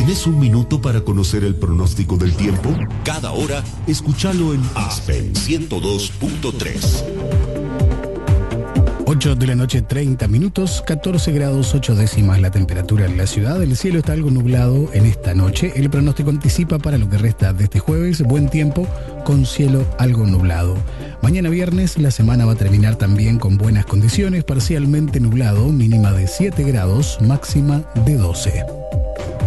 ¿Tenés un minuto para conocer el pronóstico del tiempo? Cada hora, escúchalo en Aspen 102.3. 8 de la noche, 30 minutos, 14 grados 8 décimas la temperatura en la ciudad. El cielo está algo nublado en esta noche. El pronóstico anticipa para lo que resta de este jueves buen tiempo con cielo algo nublado. Mañana viernes la semana va a terminar también con buenas condiciones, parcialmente nublado, mínima de 7 grados, máxima de 12.